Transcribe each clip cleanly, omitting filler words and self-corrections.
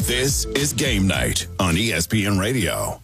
This is Game Night on ESPN Radio.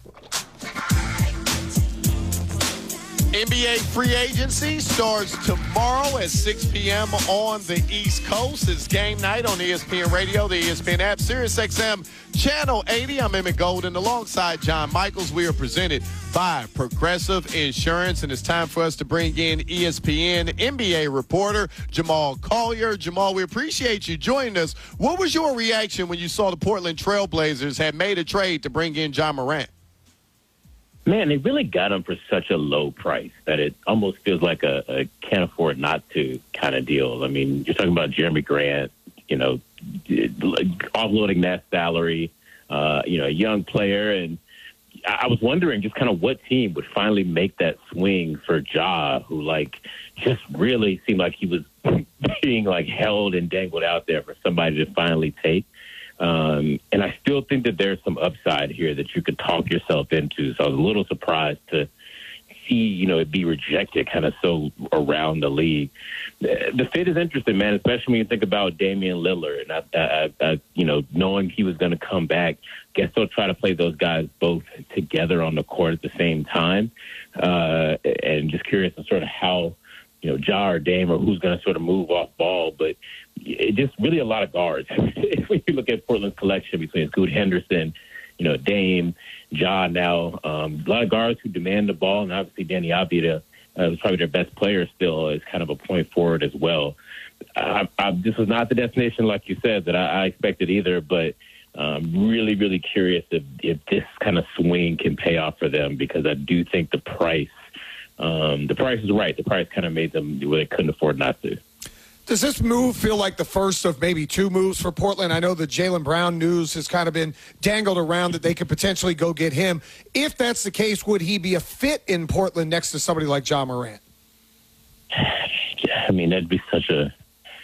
NBA free agency starts tomorrow at 6 p.m. on the East Coast. It's Game Night on ESPN Radio, the ESPN app, SiriusXM Channel 80. I'm Emmett Golden alongside John Michaels. We are presented by Progressive Insurance, and it's time for us to bring in ESPN NBA reporter Jamal Collier. Jamal, we appreciate you joining us. What was your reaction when you saw the Portland Trail Blazers had made a trade to bring in Ja Morant? Man, they really got him for such a low price that it almost feels like a can't afford not to kind of deal. I mean, you're talking about Jeremy Grant, offloading that salary, a young player. And I was wondering just kind of what team would finally make that swing for Ja, who, just really seemed like he was being, held and dangled out there for somebody to finally take. And I still think that there's some upside here that you could talk yourself into. So I was a little surprised to see, it be rejected kind of so around the league. The fit is interesting, man, especially when you think about Damian Lillard. And, knowing he was going to come back, guess they'll try to play those guys both together on the court at the same time. And just curious of sort of how, Ja or Dame or who's going to sort of move off ball. But it just really a lot of guards. When you look at Portland's collection between Scoot Henderson, Dame, Ja now, a lot of guards who demand the ball, and obviously Danny Avdija was probably their best player still as kind of a point forward as well. This was not the destination, like you said, that I expected either, but really, really curious if this kind of swing can pay off for them, because I do think the price is right. The price kind of made them where they couldn't afford not to. Does this move feel like the first of maybe two moves for Portland? I know the Jaylen Brown news has kind of been dangled around that they could potentially go get him. If that's the case, would he be a fit in Portland next to somebody like Ja Morant? I mean, that'd be such a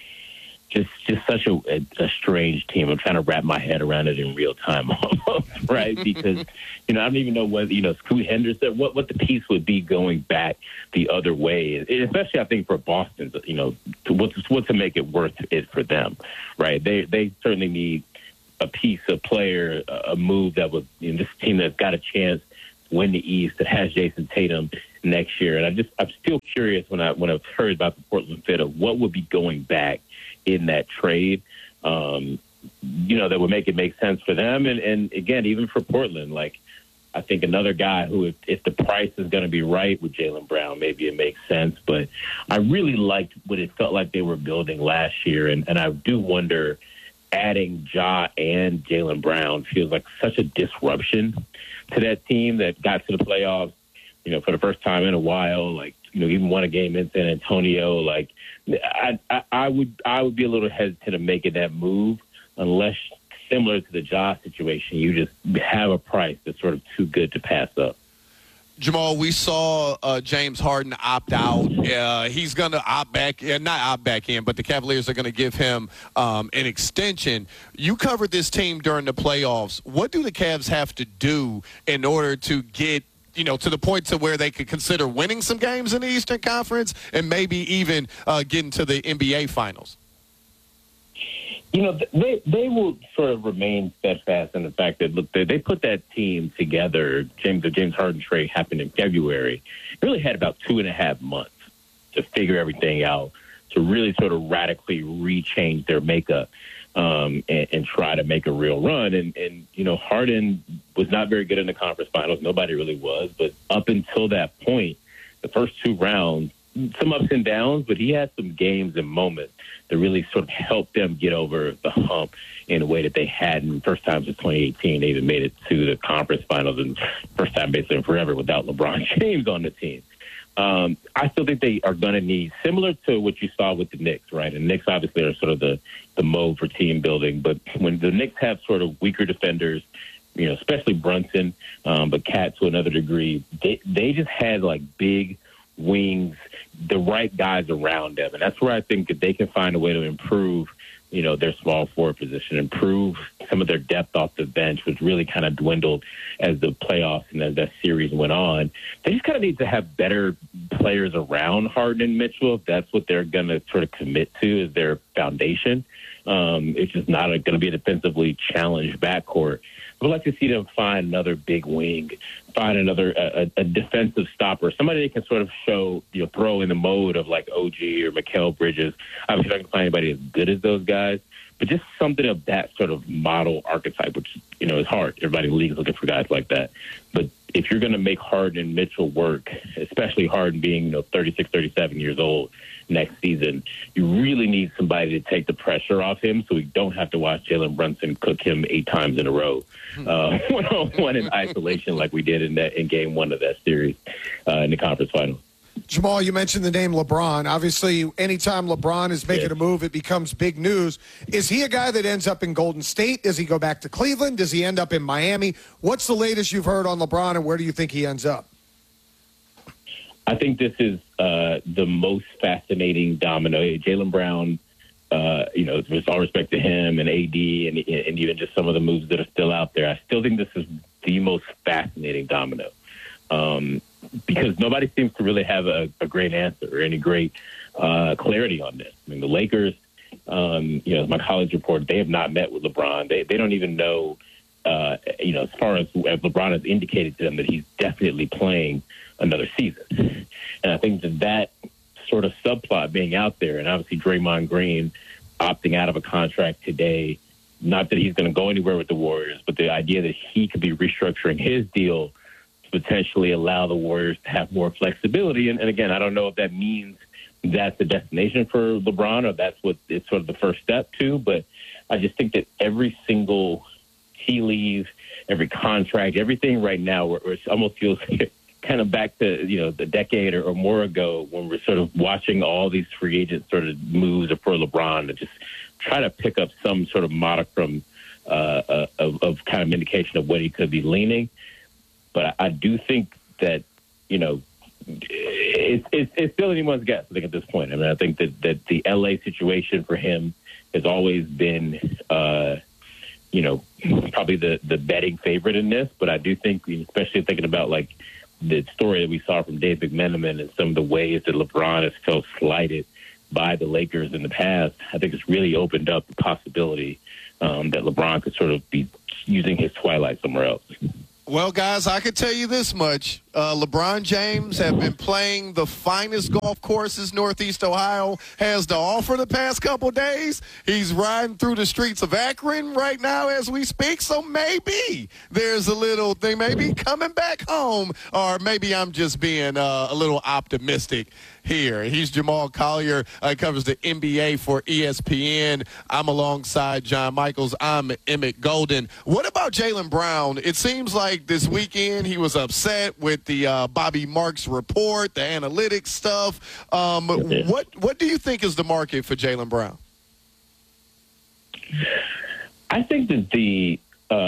strange team. I'm trying to wrap my head around it in real time, right? Because, I don't even know whether, Scoot Henderson, what the piece would be going back the other way. And especially, I think, for Boston, what to make it worth it for them, right? They certainly need a piece, a player, a move that was, this team that's got a chance to win the East, that has Jason Tatum next year. And I'm still curious when I've heard about the Portland fit of what would be going back in that trade, that would make it make sense for them. And again, even for Portland, I think another guy who, if the price is going to be right with Jaylen Brown, maybe it makes sense. But I really liked what it felt like they were building last year. And I do wonder, adding Ja and Jaylen Brown feels like such a disruption to that team that got to the playoffs, for the first time in a while, even won a game in San Antonio. I would be a little hesitant of making that move unless, similar to the Ja situation, you just have a price that's sort of too good to pass up. Jamal, we saw James Harden opt out. He's going to opt back, not opt back in, but the Cavaliers are going to give him an extension. You covered this team during the playoffs. What do the Cavs have to do in order to get to the point to where they could consider winning some games in the Eastern Conference and maybe even getting to the NBA Finals? They will sort of remain steadfast in the fact that, look, they put that team together. The James Harden trade happened in February. It really had about 2.5 months to figure everything out, to really sort of radically rechange their makeup and try to make a real run. And Harden was not very good in the conference finals. Nobody really was. But up until that point, the first two rounds, some ups and downs, but he had some games and moments that really sort of helped them get over the hump in a way that they hadn't. First time since 2018, they even made it to the conference finals, and first time basically in forever without LeBron James on the team. I still think they are going to need, similar to what you saw with the Knicks, right? And Knicks obviously are sort of the mode for team building, but when the Knicks have sort of weaker defenders, especially Brunson, but Cat to another degree, they just had big wings, the right guys around them. And that's where I think that they can find a way to improve, their small forward position, improve some of their depth off the bench, which really kind of dwindled as the playoffs and as that series went on. They just kind of need to have better players around Harden and Mitchell if that's what they're going to sort of commit to as their foundation. It's just not going to be a defensively challenged backcourt. I would like to see them find another big wing, find another a defensive stopper, somebody that can sort of show, throw in the mode of like OG or Mikal Bridges. Obviously, I can find anybody as good as those guys, but just something of that sort of model archetype, which, is hard. Everybody in the league is looking for guys like that. But if you're going to make Harden and Mitchell work, especially Harden being, 36, 37 years old next season, you really need somebody to take the pressure off him so we don't have to watch Jalen Brunson cook him 8 times in a row, one-on-one in isolation like we did in game 1 of that series in the conference final. Jamal, you mentioned the name LeBron. Obviously, anytime LeBron is making a move, it becomes big news. Is he a guy that ends up in Golden State? Does he go back to Cleveland? Does he end up in Miami? What's the latest you've heard on LeBron, and where do you think he ends up? I think this is the most fascinating domino. Jaylen Brown, with all respect to him and AD and even just some of the moves that are still out there, I still think this is the most fascinating domino. Because nobody seems to really have a great answer or any great clarity on this. I mean, the Lakers, my college report, they have not met with LeBron. They don't even know, as far as LeBron has indicated to them that he's definitely playing another season. And I think that sort of subplot being out there, and obviously Draymond Green opting out of a contract today, not that he's going to go anywhere with the Warriors, but the idea that he could be restructuring his deal potentially allow the Warriors to have more flexibility. And again, I don't know if that means that's the destination for LeBron or that's what it's sort of the first step to, but I just think that every single tea leaf, every contract, everything right now, where it almost feels kind of back to, the decade or more ago when we're sort of watching all these free agent sort of moves for LeBron to just try to pick up some sort of modicum of kind of indication of what he could be leaning. But I do think that, it's still anyone's guess, I think, at this point. I mean, I think that the L.A. situation for him has always been, probably the betting favorite in this. But I do think, especially thinking about, like, the story that we saw from Dave McMenamin and some of the ways that LeBron has felt slighted by the Lakers in the past, I think it's really opened up the possibility that LeBron could sort of be using his twilight somewhere else. Well, guys, I can tell you this much. LeBron James have been playing the finest golf courses Northeast Ohio has to offer the past couple days. He's riding through the streets of Akron right now as we speak, so maybe there's a little thing, maybe coming back home, or maybe I'm just being a little optimistic here. He's Jamal Collier. Covers the NBA for ESPN. I'm alongside John Michaels. I'm Emmett Golden. What about Jaylen Brown? It seems like this weekend he was upset with the Bobby Marks report, the analytics stuff. What do you think is the market for Jaylen Brown? I think that the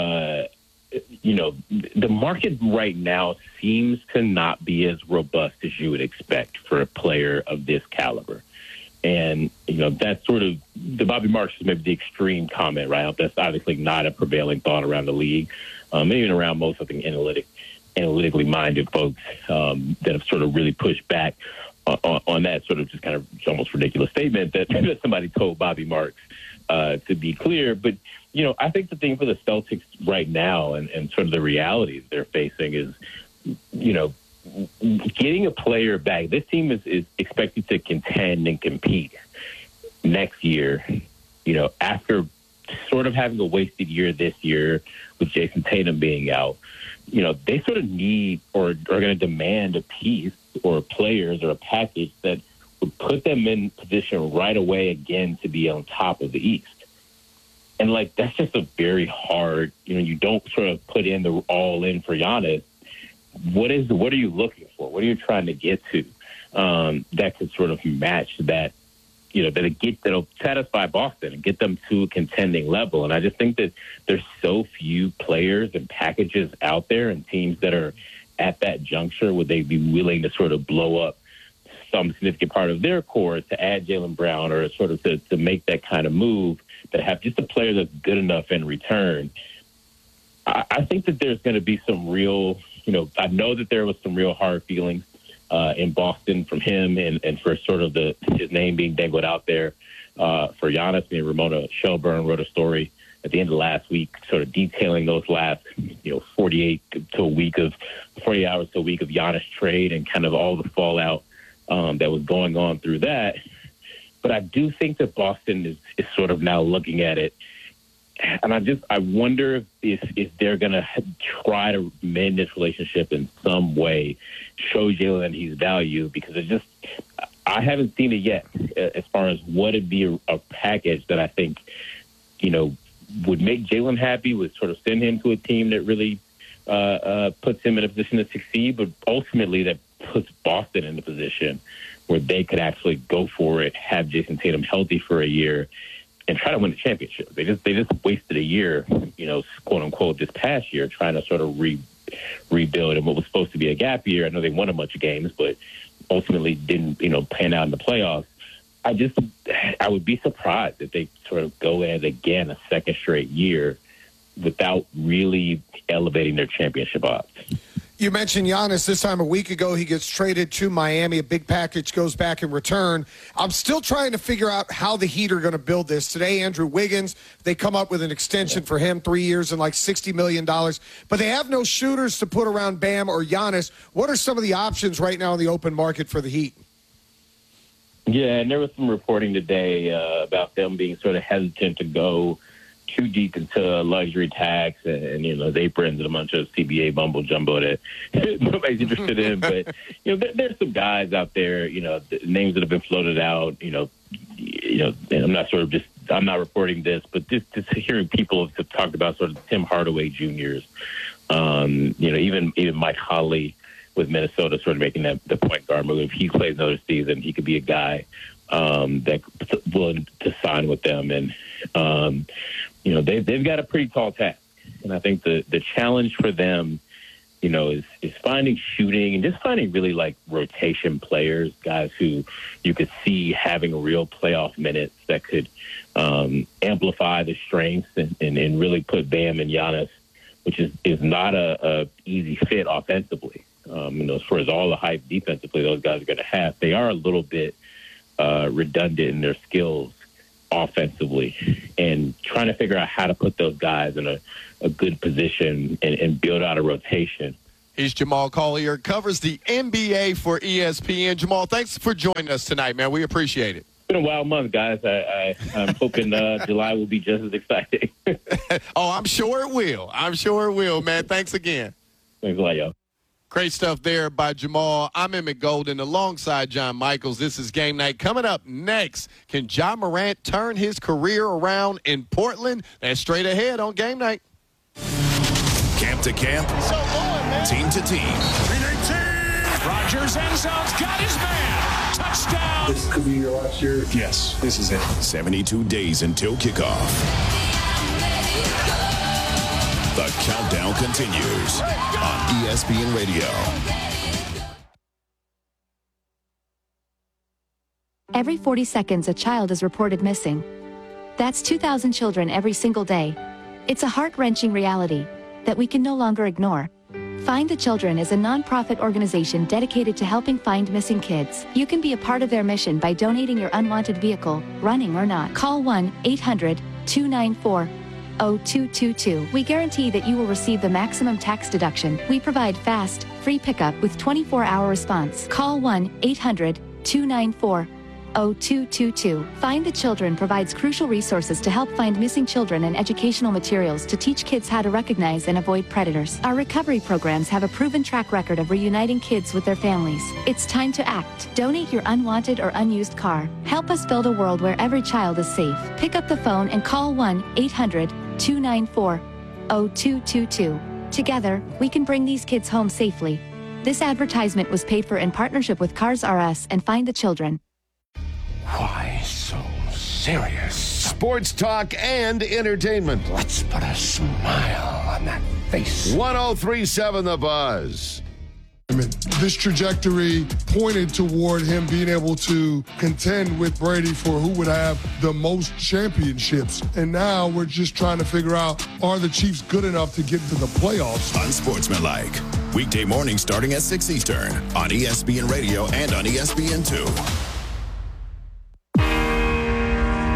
market right now seems to not be as robust as you would expect for a player of this caliber. And, that's sort of the Bobby Marks is maybe the extreme comment, right? That's obviously not a prevailing thought around the league, and even around most, I think, analytically minded folks that have sort of really pushed back on that sort of just kind of almost ridiculous statement that somebody told Bobby Marks, to be clear. But, I think the thing for the Celtics right now and sort of the realities they're facing is, getting a player back. This team is expected to contend and compete next year, after sort of having a wasted year this year with Jason Tatum being out. They sort of need or are going to demand a piece or players or a package that would put them in position right away again to be on top of the East. And, that's just a very hard, you don't sort of put in the all in for Giannis. What are you looking for? What are you trying to get to that could sort of match that, that'll satisfy Boston and get them to a contending level? And I just think that there's so few players and packages out there and teams that are at that juncture would they be willing to sort of blow up some significant part of their core to add Jaylen Brown or sort of to make that kind of move that have just a player that's good enough in return. I think that there's going to be some real, I know that there was some real hard feelings in Boston from him and for sort of his name being dangled out there for Giannis. I mean, Ramona Shelburne wrote a story at the end of last week, sort of detailing those last, 48 hours to a week of Giannis trade and kind of all the fallout that was going on through that. But I do think that Boston is sort of now looking at it, and I wonder if they're going to try to mend this relationship in some way, show Jalen that he's valued, because I haven't seen it yet as far as what would be a package that I think, would make Jalen happy, would sort of send him to a team that really puts him in a position to succeed, but ultimately that puts Boston in a position where they could actually go for it, have Jason Tatum healthy for a year, and try to win the championship. They just wasted a year, quote unquote, this past year trying to sort of rebuild in what was supposed to be a gap year. I know they won a bunch of games, but ultimately didn't, pan out in the playoffs. I would be surprised if they sort of go at it again a second straight year without really elevating their championship odds. You mentioned Giannis this time a week ago. He gets traded to Miami. A big package goes back in return. I'm still trying to figure out how the Heat are going to build this. Today, Andrew Wiggins, they come up with an extension for him, 3 years and like $60 million. But they have no shooters to put around Bam or Giannis. What are some of the options right now in the open market for the Heat? Yeah, and there was some reporting today about them being sort of hesitant to go too deep into luxury tax and they brand a bunch of CBA mumbo jumbo that nobody's interested in. But there's some guys out there, the names that have been floated out. And I'm not reporting this, but just hearing people have talked about sort of Tim Hardaway Juniors. Even Mike Conley with Minnesota, sort of making the point guard move. If he plays another season, he could be a guy that's willing to sign with them. And they've got a pretty tall task, and I think the challenge for them, is finding shooting and just finding really like rotation players, guys who you could see having real playoff minutes that could amplify the strengths and really put Bam and Giannis, which is not a easy fit offensively. As far as all the hype defensively those guys are going to have, they are a little bit redundant in their skills offensively, and trying to figure out how to put those guys in a good position and build out a rotation. He's Jamal Collier, covers the NBA for ESPN. Jamal, thanks for joining us tonight, man. We appreciate it. It's been a wild month, guys. I'm hoping July will be just as exciting. Oh, I'm sure it will, man. Thanks again. Thanks a lot, y'all. Great stuff there by Jamal. I'm Emmett Golden alongside John Michaels. This is Game Night. Coming up next, can Ja Morant turn his career around in Portland? That's straight ahead on Game Night. Camp to camp, team to team. 319. Rodgers end zone's got his man. Touchdown. This could be your last year. Yes, this is it. 72 days until kickoff. The countdown continues on ESPN Radio. Every 40 seconds, a child is reported missing. That's 2,000 children every single day. It's a heart-wrenching reality that we can no longer ignore. Find the Children is a non-profit organization dedicated to helping find missing kids. You can be a part of their mission by donating your unwanted vehicle, running or not. Call 1-800-294-0222. We guarantee that you will receive the maximum tax deduction. We provide fast, free pickup with 24-hour response. Call 1-800-294-0222. Find the Children provides crucial resources to help find missing children and educational materials to teach kids how to recognize and avoid predators. Our recovery programs have a proven track record of reuniting kids with their families. It's time to act. Donate your unwanted or unused car. Help us build a world where every child is safe. Pick up the phone and call 1-800-294-0222. Together, we can bring these kids home safely. This advertisement was paid for in partnership with Cars R Us and Find the Children. Why so serious? Sports talk and entertainment. Let's put a smile on that face. 103.7 The Buzz. This trajectory pointed toward him being able to contend with Brady for who would have the most championships. And now we're just trying to figure out, are the Chiefs good enough to get to the playoffs? Unsportsmanlike. Weekday morning starting at 6 Eastern on ESPN Radio and on ESPN2.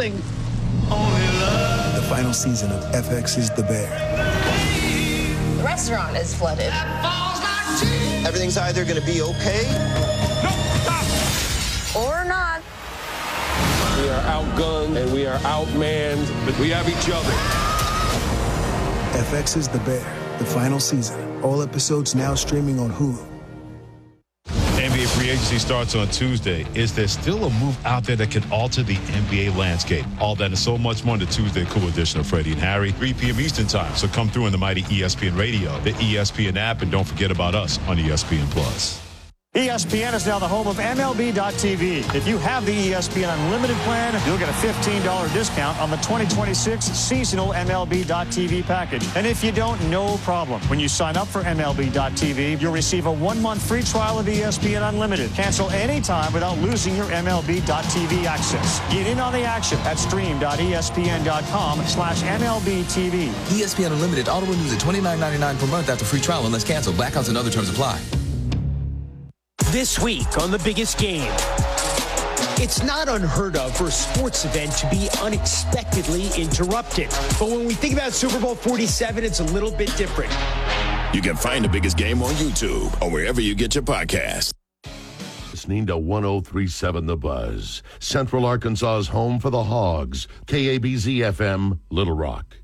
Introducing The final season of FX is the Bear. The restaurant is flooded. Everything's either going to be okay or not. We are outgunned and we are outmanned, but we have each other. FX is the Bear, the final season. All episodes now streaming on Hulu. NBA free agency starts on Tuesday. Is there still a move out there that can alter the NBA landscape? All that and so much more in the Tuesday Cool edition of Freddie and Harry, 3 p.m. Eastern Time. So come through in the mighty ESPN Radio, the ESPN app, and don't forget about us on ESPN+. ESPN is now the home of MLB.tv. If you have the ESPN Unlimited plan, you'll get a $15 discount on the 2026 seasonal MLB.tv package. And if you don't, no problem. When you sign up for MLB.tv, you'll receive a 1-month free trial of ESPN Unlimited. Cancel anytime without losing your MLB.tv access. Get in on the action at stream.espn.com/MLBTV. ESPN Unlimited auto renews at $29.99 per month after free trial unless canceled. Blackouts and other terms apply. This week on The Biggest Game. It's not unheard of for a sports event to be unexpectedly interrupted. But when we think about Super Bowl 47, it's a little bit different. You can find The Biggest Game on YouTube or wherever you get your podcasts. Listening to 103.7 The Buzz, Central Arkansas's home for the Hogs, KABZ-FM, Little Rock.